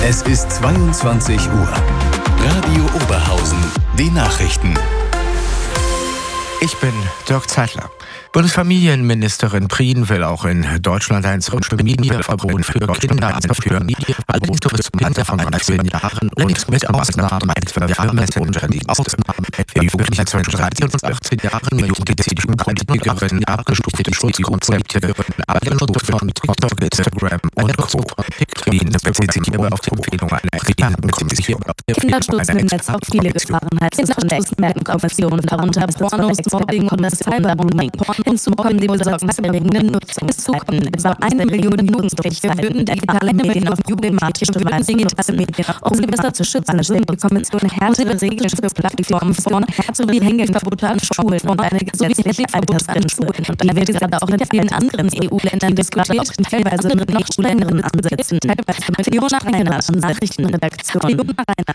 Es ist 22 Uhr. Radio Oberhausen, die Nachrichten. Ich bin Dirk Zeitler. Bundesfamilienministerin Prien will auch in Deutschland ein Familienverbot für Kinder einführen. Allerdings dürfte es zum Alter von 13 Jahren und mit Ausnahmen etwa für die Ausnahmen für Jugendliche zwischen 13 und 18 Jahren mit Jugendlichen abgestufte Schutzkonzepte von TikTok, Instagram und Co. Prien bezieht sich hierbei auf die Empfehlung einer Expertenkommission. Kinderschutz im Netz auf viele Gefahrenheiten von der Expertenkommission, darunter Pornos, Mobbing und Cyberbullying. Hinzukommen die besorgniserregenden Nutzung. Hinzukommen etwa 1 Million Jugendliche würden digitale Medien auf jugendmatische Weise Medien, um sie besser zu schützen, sind die Kommission härtere Regeln für Plattformen vor, sowie Hängeverbote an Schulen und eine gesetzliche Altersgrenze. Und da wird gerade auch in vielen anderen EU-Ländern diskutiert, teilweise mit noch strengeren Ansätzen, teilweise mit Fiona Reinhardt, Nachrichtenredaktion.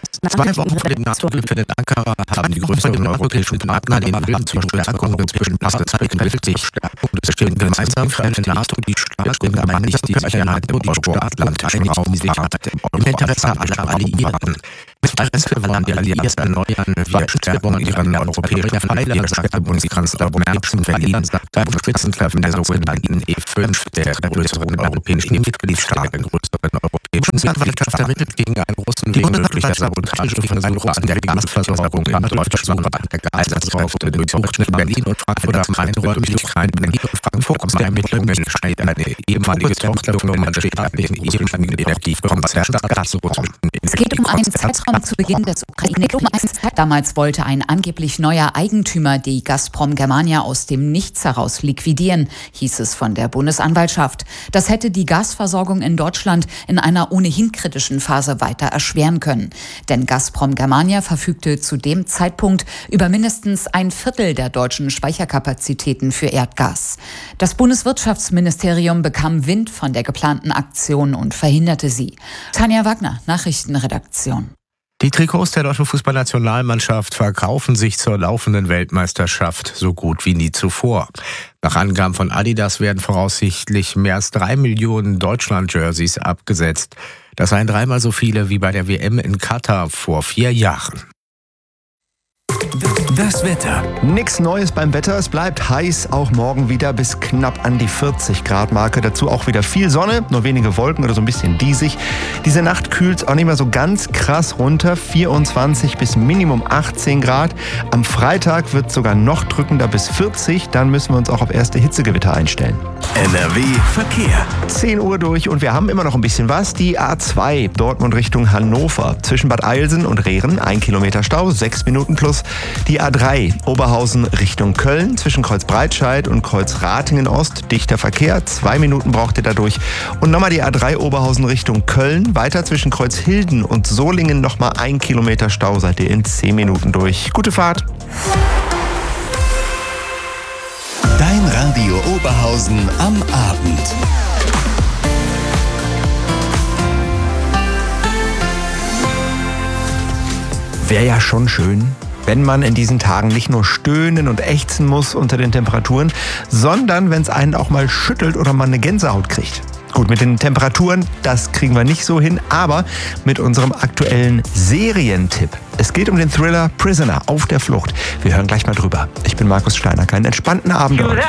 2 Wochen vor dem NATO-Gipfel in Ankara haben die größeren europäischen Partner den Willen zur Stärkung zwischen die Stärkung des Stehenden gemeinsam für eine NATO, die stark und gemeinsam die Sicherheit im euroatlantischen Raum sichert, im Interesse aller Alliierten. Mit Interessen der Alliierten erneuern wir Stärkung ihren europäischen Pfeiler, sagte Bundeskanzler Merz in Berlin beim Spitzentreffen der sogenannten E5 der größeren europäischen Mitgliedstaaten. Staatswirtschaft ermittelt gegen einen großen wegen möglicher Sabotageversuche an der Gasversorgung in Deutschland. Der Gasversorgung in Berlin und Frankfurt am Main Räumlichkeiten in Berlin und Frankfurt der Ermittlungen scheint eine ehemalige Tochterfirma der staatlichen Energiekonzern Gazprom. Es geht um einen Zeitraum zu Beginn des Ukraine-Kriegs. Damals wollte ein angeblich neuer Eigentümer die Gazprom Germania aus dem Nichts heraus liquidieren, hieß es von der Bundesanwaltschaft. Das hätte die Gasversorgung in Deutschland in einer ohnehin kritischen Phase weiter erschweren können. Denn Gazprom Germania verfügte zu dem Zeitpunkt über mindestens 1/4 der deutschen Speicherkapazitäten für Erdgas. Das Bundeswirtschaftsministerium bekam Wind von der geplanten Aktion und verhinderte sie. Tanja Wagner, Nachrichtenredaktion. Die Trikots der deutschen Fußballnationalmannschaft verkaufen sich zur laufenden Weltmeisterschaft so gut wie nie zuvor. Nach Angaben von Adidas werden voraussichtlich mehr als 3 Millionen Deutschland-Jerseys abgesetzt. Das seien 3-mal so viele wie bei der WM in Katar vor 4 Jahren. Das Wetter. Nix Neues beim Wetter. Es bleibt heiß, auch morgen wieder bis knapp an die 40-Grad-Marke. Dazu auch wieder viel Sonne, nur wenige Wolken oder so ein bisschen diesig. Diese Nacht kühlt es auch nicht mehr so ganz krass runter. 24 bis Minimum 18 Grad. Am Freitag wird es sogar noch drückender bis 40. Dann müssen wir uns auch auf erste Hitzegewitter einstellen. NRW Verkehr. 10 Uhr durch und wir haben immer noch ein bisschen was. Die A2 Dortmund Richtung Hannover. Zwischen Bad Eilsen und Rehren 1 Kilometer Stau, 6 Minuten plus. Die A3 Oberhausen Richtung Köln. Zwischen Kreuz Breitscheid und Kreuz Ratingen Ost. Dichter Verkehr, 2 Minuten braucht ihr dadurch. Und nochmal die A3 Oberhausen Richtung Köln. Weiter zwischen Kreuz Hilden und Solingen nochmal 1 Kilometer Stau. Seid ihr in 10 Minuten durch. Gute Fahrt. Dein Radio Oberhausen am Abend. Wäre ja schon schön, wenn man in diesen Tagen nicht nur stöhnen und ächzen muss unter den Temperaturen, sondern wenn es einen auch mal schüttelt oder man eine Gänsehaut kriegt. Gut, mit den Temperaturen, das kriegen wir nicht so hin, aber mit unserem aktuellen Serientipp. Es geht um den Thriller Prisoner auf der Flucht. Wir hören gleich mal drüber. Ich bin Markus Steiner. Einen entspannten Abend.